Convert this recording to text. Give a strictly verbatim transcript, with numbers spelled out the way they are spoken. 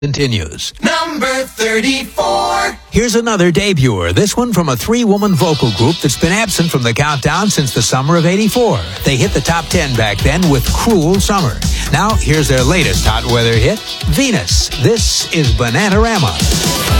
Continues. Number thirty-four. Here's another debuter, this one from a three-woman vocal group that's been absent from the countdown since the summer of eighty-four. They hit the top ten back then with Cruel Summer. Now, here's their latest hot weather hit, Venus. This is Bananarama.